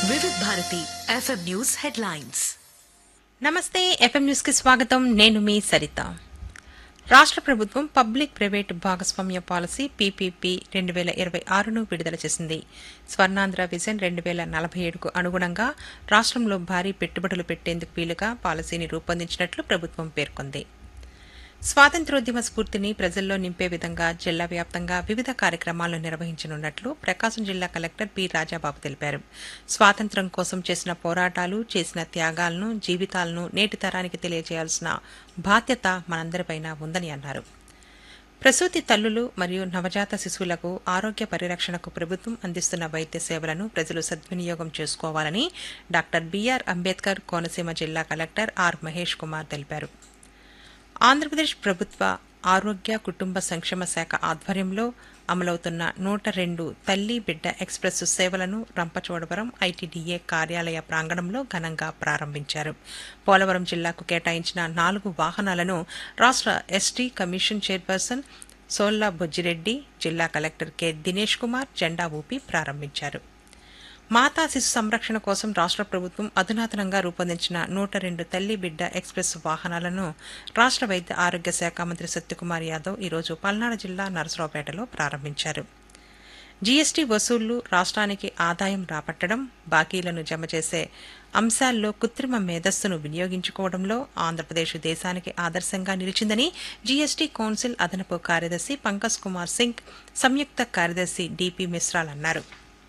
వివిధ Bharati FM news headlines. నమస్తే, FM news కి స్వాగతం. నేను మీ సరిత. రాష్ట్ర ప్రభుత్వం పబ్లిక్ ప్రైవేట్ భాగస్వామ్య పాలసీ పీపీపీ 2026ను విడుదల చేసింది. స్వర్ణాంధ్ర విజన్ 2047కు అనుగుణంగా రాష్ట్రంలో భారీ పెట్టుబడులు పెట్టేందుకు వీలుగా పాలసీని రూపొందించినట్లు ప్రభుత్వం పేర్కొంది. స్వాతంత్ర్యోద్యమ స్ఫూర్తిని ప్రజల్లో నింపే విధంగా జిల్లా వ్యాప్తంగా వివిధ కార్యక్రమాలను నిర్వహించనున్నట్లు ప్రకాశం జిల్లా కలెక్టర్ పి రాజాబాబు తెలిపారు. స్వాతంత్ర్యం కోసం చేసిన పోరాటాలు, చేసిన త్యాగాలను, జీవితాలను నేటి తరానికి తెలియజేయాల్సిన బాధ్యత మనందరిపైన ఉందని అన్నారు. ప్రసూతి తల్లులు మరియు నవజాత శిశువులకు ఆరోగ్య పరిరక్షణకు ప్రభుత్వం అందిస్తున్న వైద్య సేవలను ప్రజలు సద్వినియోగం చేసుకోవాలని డాక్టర్ బిఆర్ అంబేద్కర్ కోనసీమ జిల్లా కలెక్టర్ ఆర్ మహేష్ కుమార్ తెలిపారు. ఆంధ్రప్రదేశ్ ప్రభుత్వ ఆరోగ్య కుటుంబ సంక్షేమ శాఖ ఆధ్వర్యంలో అమలవుతున్న 102 తల్లి బిడ్డ ఎక్స్ప్రెస్ సేవలను రంపచోడవరం ఐటీడీఏ కార్యాలయ ప్రాంగణంలో ఘనంగా ప్రారంభించారు. పోలవరం జిల్లాకు కేటాయించిన 4 వాహనాలను రాష్ట్ర ఎస్టీ కమిషన్ చైర్పర్సన్ సోల్లా బొజ్జిరెడ్డి, జిల్లా కలెక్టర్ కె దినేష్ కుమార్ జెండా ఊపి ప్రారంభించారు. మాతా శిశు సంరక్షణ కోసం రాష్ట్ర ప్రభుత్వం అధునాతనంగా రూపొందించిన 102 తల్లి బిడ్డ ఎక్స్ప్రెస్ వాహనాలను రాష్ట్ర వైద్య ఆరోగ్య శాఖ మంత్రి సత్యకుమార్ యాదవ్ ఈరోజు పల్నాడు జిల్లా నరసరావుపేటలో ప్రారంభించారు. జీఎస్టీ వసూళ్లు, రాష్ట్రానికి ఆదాయం రాబట్టడం, బాకీలను జమ చేసే అంశాల్లో కృత్రిమ మేధస్సును వినియోగించుకోవడంలో ఆంధ్రప్రదేశ్ దేశానికి ఆదర్శంగా నిలిచిందని జీఎస్టీ కౌన్సిల్ అదనపు కార్యదర్శి పంకజ్ కుమార్ సింగ్, సంయుక్త కార్యదర్శి డిపి మిశ్రాల్ అన్నారు.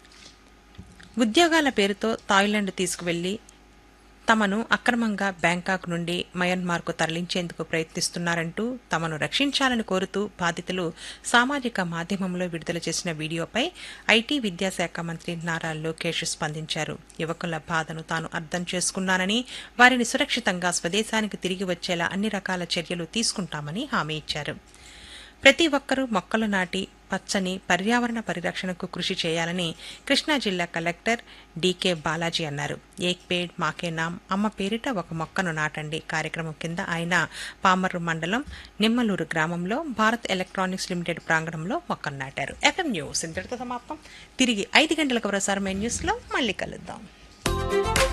ఉద్యోగాల పేరుతో థాయిలాండ్ తీసుకువెళ్లి తమను అక్రమంగా బ్యాంకాక్ నుండి మయన్మార్కు తరలించేందుకు ప్రయత్నిస్తున్నారంటూ తమను రక్షించాలని కోరుతూ బాధితులు సామాజిక మాధ్యమంలో విడుదల చేసిన వీడియోపై ఐటీ విద్యాశాఖ మంత్రి నారా లోకేష్ స్పందించారు. యువకుల బాధను తాను అర్థం చేసుకున్నానని, వారిని సురక్షితంగా స్వదేశానికి తిరిగి వచ్చేలా అన్ని రకాల చర్యలు తీసుకుంటామని హామీ ఇచ్చారు. ప్రతి ఒక్కరూ మొక్కలు నాటి పచ్చని పర్యావరణ పరిరక్షణకు కృషి చేయాలని కృష్ణా జిల్లా కలెక్టర్ డీకే బాలాజీ అన్నారు. ఏక్ పేడ్ మాకే నామ్, అమ్మ పేరిట ఒక మొక్కను నాటండి కార్యక్రమం కింద ఆయన పామర్రు మండలం నిమ్మలూరు గ్రామంలో భారత్ ఎలక్ట్రానిక్స్ లిమిటెడ్ ప్రాంగణంలో మొక్కను నాటారు. ఎఫ్ఎం న్యూస్ ఇంతటితో సమాప్తం. తిరిగి 5 గంటలకు ప్రసారమైన న్యూస్లో మళ్ళీ కలుద్దాం.